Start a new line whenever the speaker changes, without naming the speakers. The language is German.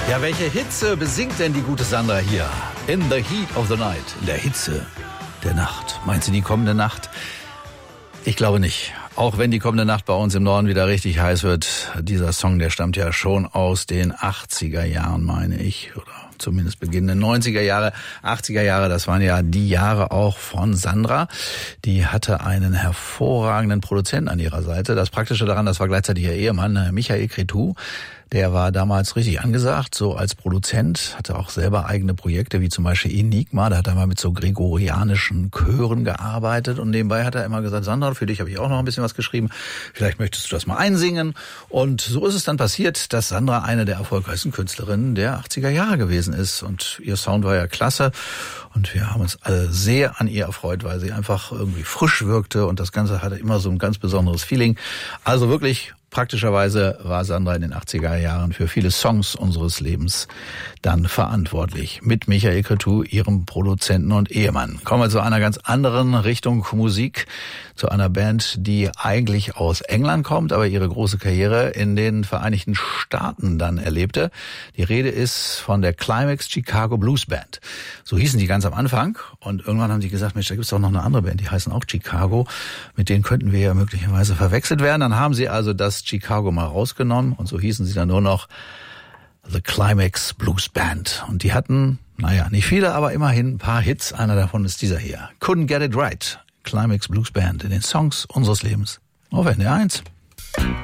Ja, welche Hitze besingt denn die gute Sandra hier? In the heat of the night. In der Hitze der Nacht. Meint sie die kommende Nacht? Ich glaube nicht. Auch wenn die kommende Nacht bei uns im Norden wieder richtig heiß wird. Dieser Song, der stammt ja schon aus den 80er Jahren, meine ich. Oder zumindest Beginn der 90er Jahre, 80er Jahre. Das waren ja die Jahre auch von Sandra. Die hatte einen hervorragenden Produzenten an ihrer Seite. Das Praktische daran, das war gleichzeitig ihr Ehemann, Michael Cretu. Der war damals richtig angesagt, so als Produzent, hatte auch selber eigene Projekte, wie zum Beispiel Enigma, da hat er mal mit so gregorianischen Chören gearbeitet und nebenbei hat er immer gesagt, Sandra, für dich habe ich auch noch ein bisschen was geschrieben, vielleicht möchtest du das mal einsingen. Und so ist es dann passiert, dass Sandra eine der erfolgreichsten Künstlerinnen der 80er Jahre gewesen ist und ihr Sound war ja klasse und wir haben uns alle sehr an ihr erfreut, weil sie einfach irgendwie frisch wirkte und das Ganze hatte immer so ein ganz besonderes Feeling. Also wirklich praktischerweise war Sandra in den 80er Jahren für viele Songs unseres Lebens dann verantwortlich. Mit Michael Cretu, ihrem Produzenten und Ehemann. Kommen wir zu einer ganz anderen Richtung Musik. Zu einer Band, die eigentlich aus England kommt, aber ihre große Karriere in den Vereinigten Staaten dann erlebte. Die Rede ist von der Climax Chicago Blues Band. So hießen die ganz am Anfang. Und irgendwann haben die gesagt, Mensch, da gibt's doch noch eine andere Band, die heißen auch Chicago. Mit denen könnten wir ja möglicherweise verwechselt werden. Dann haben sie also das Chicago mal rausgenommen und so hießen sie dann nur noch The Climax Blues Band. Und die hatten, naja, nicht viele, aber immerhin ein paar Hits. Einer davon ist dieser hier. Couldn't Get It Right. Climax Blues Band in den Songs unseres Lebens. Auf NDR 1.